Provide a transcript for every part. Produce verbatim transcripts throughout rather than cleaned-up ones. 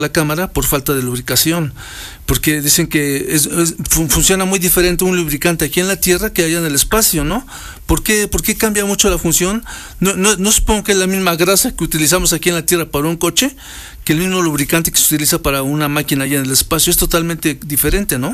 la cámara por falta de lubricación, porque dicen que es, es, fun, funciona muy diferente un lubricante aquí en la Tierra que allá en el espacio, ¿no? ¿Por qué, por qué cambia mucho la función? No, no, no supongo que es la misma grasa que utilizamos aquí en la Tierra para un coche, que el mismo lubricante que se utiliza para una máquina allá en el espacio. Es totalmente diferente, ¿no?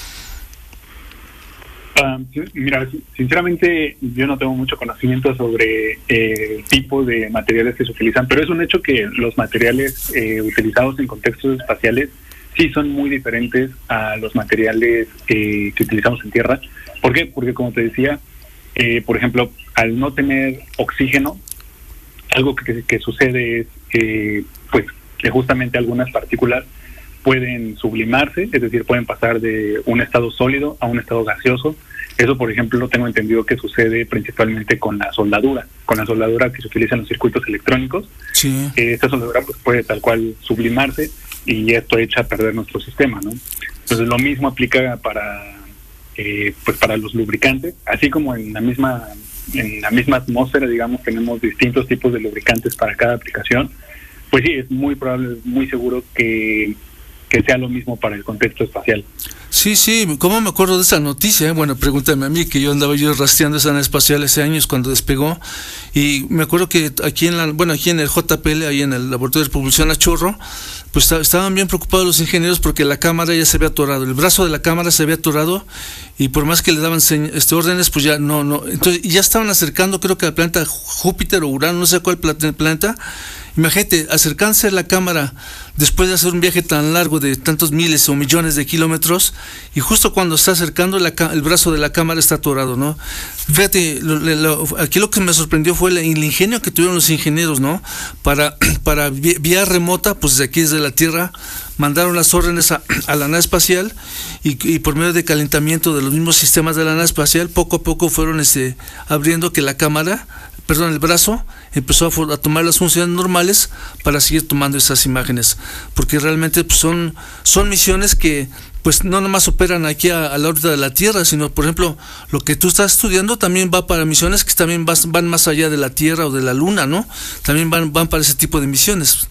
Uh, mira, sinceramente yo no tengo mucho conocimiento sobre eh, el tipo de materiales que se utilizan, pero es un hecho que los materiales eh, utilizados en contextos espaciales sí son muy diferentes a los materiales eh, que utilizamos en Tierra. ¿Por qué? Porque como te decía, eh, por ejemplo, al no tener oxígeno, algo que, que sucede es eh, pues que justamente algunas partículas pueden sublimarse, es decir, pueden pasar de un estado sólido a un estado gaseoso. Eso, por ejemplo, lo tengo entendido que sucede principalmente con la soldadura, con la soldadura que se utiliza en los circuitos electrónicos. Sí. Eh, esta soldadura pues, puede tal cual sublimarse y esto echa a perder nuestro sistema, ¿no? Entonces, lo mismo aplica para, eh, pues, para los lubricantes, así como en la misma, en la misma atmósfera, digamos, tenemos distintos tipos de lubricantes para cada aplicación. Pues sí, es muy probable, muy seguro que que sea lo mismo para el contexto espacial. Sí, sí, ¿cómo me acuerdo de esa noticia? Bueno, pregúntame a mí, que yo andaba yo rastreando esa nave espacial hace años cuando despegó, y me acuerdo que aquí en la, bueno, aquí en el J P L, ahí en el Laboratorio de Propulsión a Chorro, pues estaban bien preocupados los ingenieros porque la cámara ya se había atorado, el brazo de la cámara se había atorado, y por más que le daban este, órdenes, pues ya no, no, entonces ya estaban acercando, creo que al planeta Júpiter o Urano, no sé cuál planeta. Imagínate, acercarse a la cámara después de hacer un viaje tan largo de tantos miles o millones de kilómetros, y justo cuando está acercando la, el brazo de la cámara está atorado, ¿no? Fíjate, lo, lo, aquí lo que me sorprendió fue el, el ingenio que tuvieron los ingenieros, ¿no? Para, para vía, vía remota, pues desde aquí, desde la Tierra, mandaron las órdenes a, a la nave espacial, y, y por medio de calentamiento de los mismos sistemas de la nave espacial, poco a poco fueron este, abriendo que la cámara, perdón, el brazo empezó a, a tomar las funciones normales para seguir tomando esas imágenes, porque realmente pues, son, son misiones que pues no nomás operan aquí a, a la órbita de la Tierra, sino por ejemplo lo que tú estás estudiando también va para misiones que también vas, van más allá de la Tierra o de la Luna, ¿no? También van, van para ese tipo de misiones.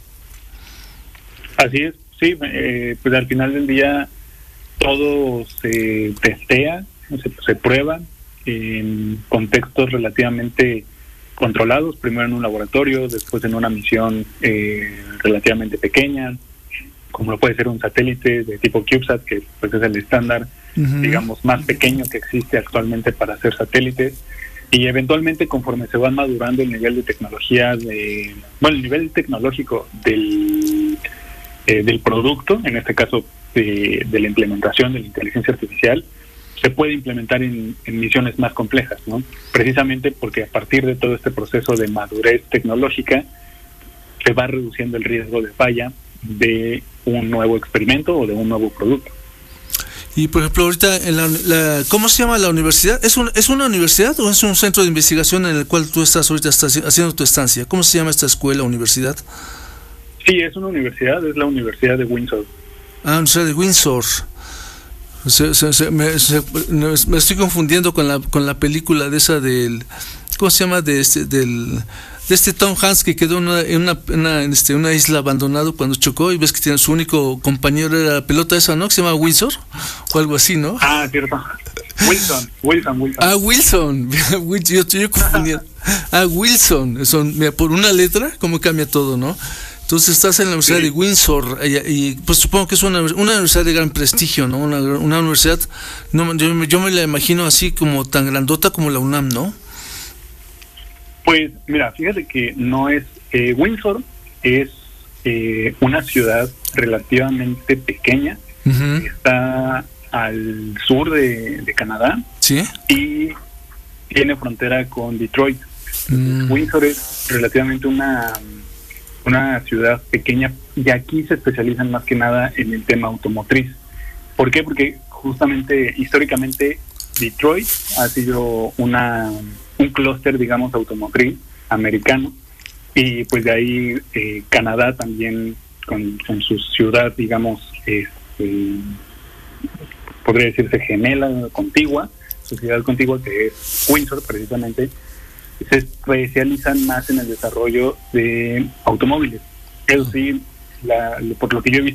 Así es, sí, eh, pues al final del día todo se testea, se, se prueba en contextos relativamente controlados, primero en un laboratorio, después en una misión eh, relativamente pequeña, como lo puede ser un satélite de tipo CubeSat, que pues es el estándar, uh-huh. digamos, más pequeño que existe actualmente para hacer satélites, y eventualmente conforme se van madurando el nivel de tecnología, de, bueno, el nivel tecnológico del, eh, del producto, en este caso de, de la implementación de la inteligencia artificial, se puede implementar en, en misiones más complejas, ¿no? Precisamente porque a partir de todo este proceso de madurez tecnológica se va reduciendo el riesgo de falla de un nuevo experimento o de un nuevo producto. Y por ejemplo ahorita en la, la ¿cómo se llama la universidad? ¿Es un, es una universidad o es un centro de investigación en el cual tú estás ahorita estás haciendo tu estancia? ¿Cómo se llama esta escuela, universidad? Sí, es una universidad, es la Universidad de Windsor. Ah, Universidad de Windsor. Se, se, se, me, se, me estoy confundiendo con la con la película de esa del, ¿cómo se llama? De este del de este Tom Hanks que quedó en una, en una, una, este, una isla abandonado cuando chocó, y ves que tiene su único compañero era la pelota esa, ¿no? Que se llama Windsor o algo así, ¿no? Ah, cierto. Wilson, Wilson, Wilson. Ah, Wilson. Yo estoy confundiendo. Ah, Wilson. Son, mira, por una letra, cómo cambia todo, ¿no? Entonces estás en la Universidad sí. de Windsor, y, y pues supongo que es una, una universidad de gran prestigio, ¿no? Una, una universidad, no, yo, yo me la imagino así como tan grandota como la UNAM, ¿no? Pues mira, fíjate que no es, eh, Windsor es eh, una ciudad relativamente pequeña, uh-huh. está al sur de, de Canadá, ¿sí? Y tiene frontera con Detroit. Mm. Windsor es relativamente una... una ciudad pequeña, y aquí se especializan más que nada en el tema automotriz. ¿Por qué? Porque justamente históricamente Detroit ha sido una un clúster, digamos, automotriz americano, y pues de ahí eh, Canadá también con, con su ciudad, digamos, este, podría decirse gemela, contigua, su ciudad contigua, que es Windsor precisamente, se especializan más en el desarrollo de automóviles. Eso sí, la, por lo que yo he visto